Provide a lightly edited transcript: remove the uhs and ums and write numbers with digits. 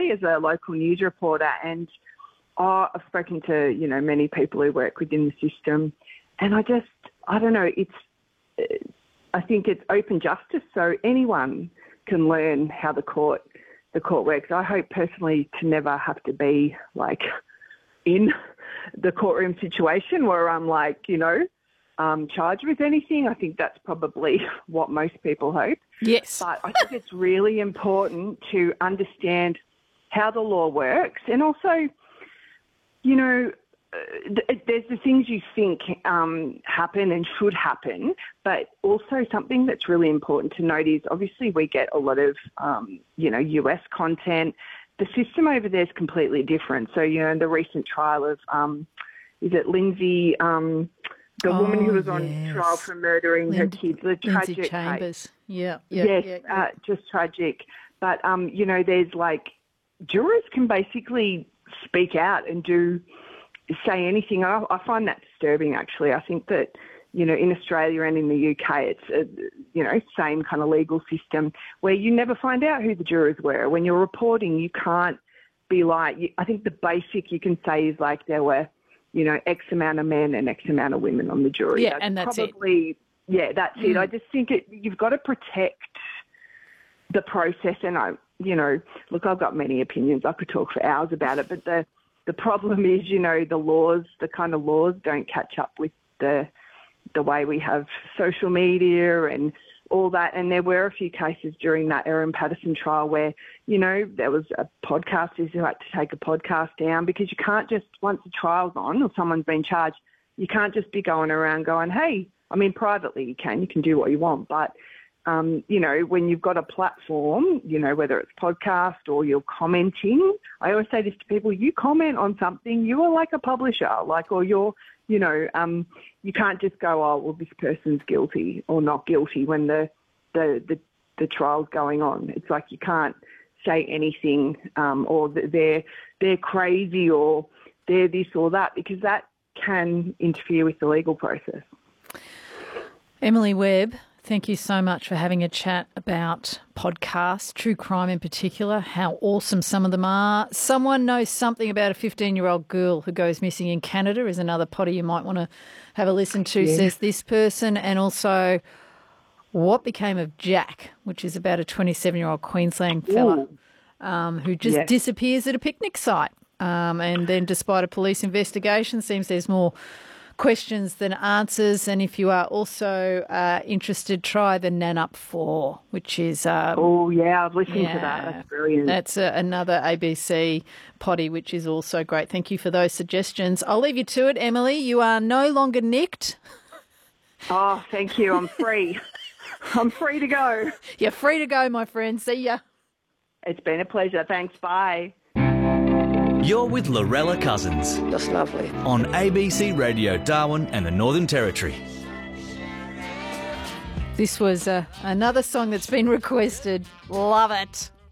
recently as a local news reporter, and I've spoken to, many people who work within the system, and I don't know, I think it's open justice, so anyone can learn how the court works. I hope personally to never have to be in the courtroom situation where I'm charged with anything. I think that's probably what most people hope. Yes. But I think it's really important to understand how the law works, and also, there's the things you think happen and should happen, but also something that's really important to note is obviously we get a lot of, US content. The system over there is completely different. So, the recent trial of, is it Lindsay, the woman who was on trial for murdering her kids, the tragic Lindsay Chambers. Case. Just tragic. But, there's jurors can basically speak out and say anything. I find that disturbing, actually. I think that, in Australia and in the UK, it's same kind of legal system where you never find out who the jurors were. When you're reporting, you can't be I think the basic you can say is there were, X amount of men and X amount of women on the jury. Yeah, and that's probably it. Yeah, that's it. I just think you've got to protect the process. And look, I've got many opinions. I could talk for hours about it, but the problem is, the kind of laws don't catch up with the way we have social media and all that. And there were a few cases during that Erin Patterson trial where, there was podcasters who had to take a podcast down because you can't just, once the trial's on or someone's been charged, you can't just be going around going, hey, privately you can do what you want. But, when you've got a platform, whether it's podcast or you're commenting, I always say this to people, you comment on something, you are like a publisher, or you're, you can't just go, oh, well, this person's guilty or not guilty when the trial's going on. It's you can't say anything or they're crazy or they're this or that, because that can interfere with the legal process. Emily Webb, thank you so much for having a chat about podcasts, true crime in particular, how awesome some of them are. Someone knows something about a 15-year-old girl who goes missing in Canada is another poddy you might want to have a listen to, says this person. And also What Became of Jack, which is about a 27-year-old Queensland fella who just disappears at a picnic site. And then despite a police investigation, seems there's more questions than answers. And if you are also interested, try the Nanup 4, which is... I've listened to that. That's brilliant. That's another ABC poddy, which is also great. Thank you for those suggestions. I'll leave you to it, Emily. You are no longer nicked. Oh, thank you. I'm free. I'm free to go. You're free to go, my friend. See ya. It's been a pleasure. Thanks. Bye. You're with Lorella Cousins. Just lovely. On ABC Radio Darwin and the Northern Territory. This was another song that's been requested. Love it.